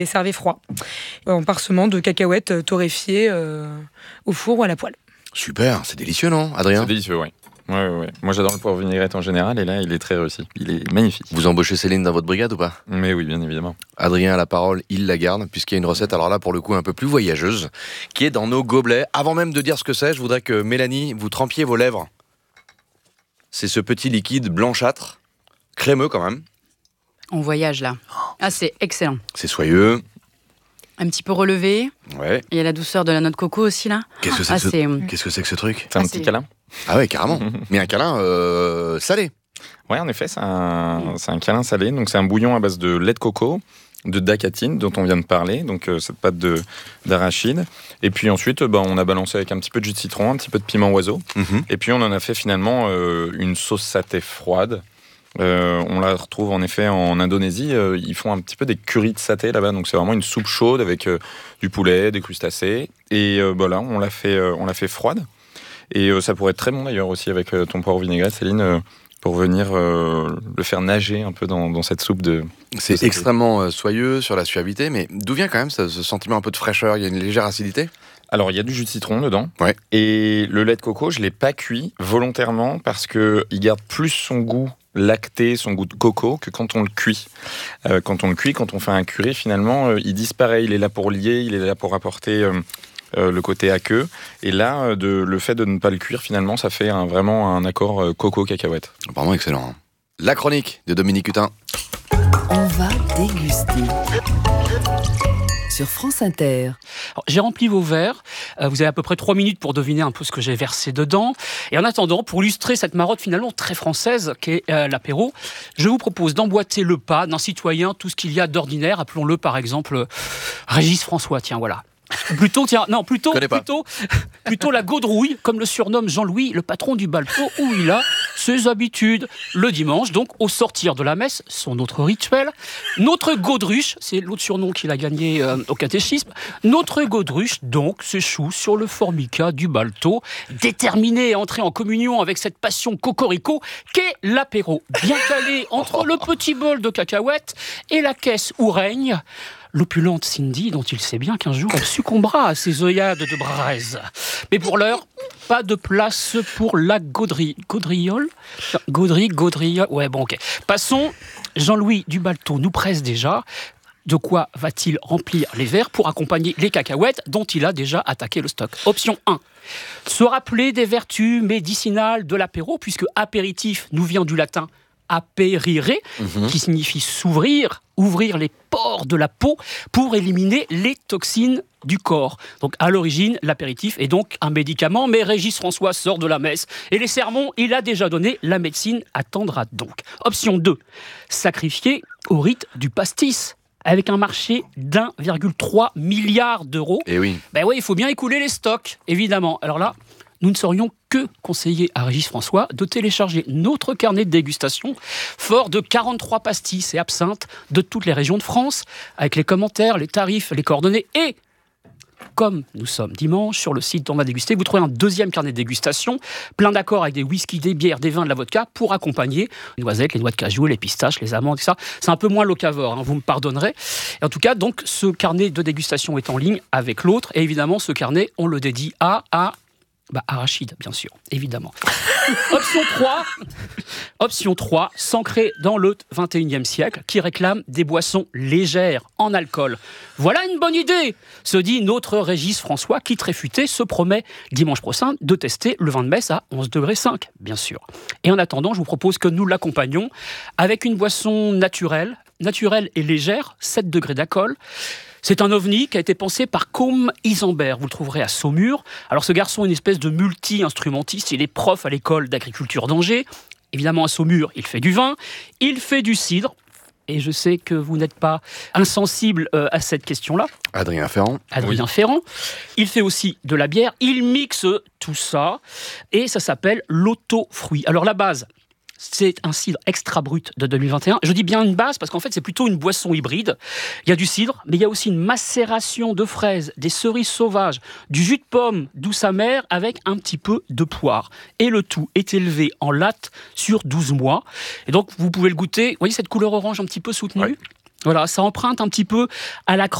Et servez froid, en parsemant de cacahuètes torréfiées au four ou à la poêle. Super, c'est délicieux, non, Adrien ? C'est délicieux, oui. Ouais. Moi, j'adore le poivre vinaigrette en général, et là, il est très réussi. Il est magnifique. Vous embauchez Céline dans votre brigade ou pas ? Mais oui, bien évidemment. Adrien a la parole, il la garde, puisqu'il y a une recette, alors là, pour le coup, un peu plus voyageuse, qui est dans nos gobelets. Avant même de dire ce que c'est, je voudrais que Mélanie, vous trempiez vos lèvres. C'est ce petit liquide blanchâtre, crémeux quand même. On voyage là. Ah, c'est excellent. C'est soyeux. Un petit peu relevé. Ouais. Il y a la douceur de la noix de coco aussi là. Qu'est-ce que c'est que ce truc ? C'est un petit câlin. Ah ouais, carrément. Mais un câlin salé. Ouais, en effet, c'est un câlin salé. Donc, c'est un bouillon à base de lait de coco, de dacatine, dont on vient de parler, donc cette pâte d'arachide. Et puis ensuite, on a balancé avec un petit peu de jus de citron, un petit peu de piment oiseau. Et puis, on en a fait finalement une sauce saté froide. On la retrouve en effet en Indonésie. Ils font un petit peu des currys de saté là-bas. Donc, c'est vraiment une soupe chaude avec du poulet, des crustacés. Et là, on l'a fait froide. Et ça pourrait être très bon d'ailleurs aussi avec ton poivre vinaigrette, Céline, pour venir le faire nager un peu dans cette soupe de... C'est extrêmement soyeux sur la suavité, mais d'où vient quand même ce sentiment un peu de fraîcheur ? Il y a une légère acidité ? Alors, il y a du jus de citron dedans. Ouais. Et le lait de coco, je ne l'ai pas cuit volontairement parce qu'il garde plus son goût lacté, son goût de coco, que quand on le cuit. Quand on fait un curry, finalement, il disparaît. Il est là pour lier, il est là pour apporter... le côté aqueux. Et là, le fait de ne pas le cuire, finalement, ça fait vraiment un accord coco-cacahuète. Vraiment excellent. La chronique de Dominique Hutin. On va déguster. Sur France Inter. Alors, j'ai rempli vos verres. Vous avez à peu près 3 minutes pour deviner un peu ce que j'ai versé dedans. Et en attendant, pour illustrer cette marotte finalement très française qu'est l'apéro, je vous propose d'emboîter le pas d'un citoyen, tout ce qu'il y a d'ordinaire. Appelons-le par exemple Régis François. Tiens, voilà. Plutôt la gaudrouille, comme le surnomme Jean-Louis, le patron du Balto, où il a ses habitudes. Le dimanche, donc, au sortir de la messe, son autre rituel. Notre gaudruche, c'est l'autre surnom qu'il a gagné au catéchisme. Notre gaudruche, donc, s'échoue sur le formica du Balto, déterminé à entrer en communion avec cette passion cocorico qu'est l'apéro. Bien calé entre le petit bol de cacahuètes et la caisse où règne l'opulente Cindy, dont il sait bien qu'un jour elle succombera à ses œillades de braise. Mais pour l'heure, pas de place pour la gaudriole. Ouais, bon, ok. Passons. Jean-Louis du Balto nous presse déjà. De quoi va-t-il remplir les verres pour accompagner les cacahuètes dont il a déjà attaqué le stock ? Option 1. Se rappeler des vertus médicinales de l'apéro, puisque apéritif nous vient du latin aperire, qui signifie s'ouvrir, ouvrir les pores de la peau pour éliminer les toxines du corps. Donc à l'origine, l'apéritif est donc un médicament, mais Régis François sort de la messe et les sermons, il a déjà donné, la médecine attendra donc. Option 2, sacrifier au rite du pastis. Avec un marché d'1,3 milliard d'euros. Et oui. Ben oui, il faut bien écouler les stocks, évidemment. Alors là, nous ne saurions que conseiller à Régis François de télécharger notre carnet de dégustation fort de 43 pastis et absinthes de toutes les régions de France, avec les commentaires, les tarifs, les coordonnées. Et comme nous sommes dimanche, sur le site On va déguster, vous trouvez un deuxième carnet de dégustation, plein d'accords avec des whiskies, des bières, des vins, de la vodka, pour accompagner les noisettes, les noix de cajou, les pistaches, les amandes, tout ça. C'est un peu moins locavore, vous me pardonnerez. Et en tout cas, donc, ce carnet de dégustation est en ligne avec l'autre. Et évidemment, ce carnet, on le dédie à arachide, bien sûr, évidemment. Option 3, s'ancrer dans le 21e siècle, qui réclame des boissons légères en alcool. Voilà une bonne idée, se dit notre Régis François, qui, très futé, se promet dimanche prochain de tester le vin de messe à 11,5 degrés, bien sûr. Et en attendant, je vous propose que nous l'accompagnions avec une boisson naturelle et légère, 7 degrés d'alcool. C'est un ovni qui a été pensé par Côme Isambert. Vous le trouverez à Saumur. Alors ce garçon est une espèce de multi-instrumentiste. Il est prof à l'école d'agriculture d'Angers. Évidemment, à Saumur, il fait du vin, il fait du cidre. Et je sais que vous n'êtes pas insensible à cette question-là. Adrien Ferrand. Il fait aussi de la bière. Il mixe tout ça. Et ça s'appelle l'auto-fruit. Alors la base, c'est un cidre extra brut de 2021. Je dis bien une base parce qu'en fait, c'est plutôt une boisson hybride. Il y a du cidre, mais il y a aussi une macération de fraises, des cerises sauvages, du jus de pomme douce amère avec un petit peu de poire. Et le tout est élevé en latte sur 12 mois. Et donc, vous pouvez le goûter. Vous voyez cette couleur orange un petit peu soutenue ? Ouais. Voilà, ça emprunte un petit peu à la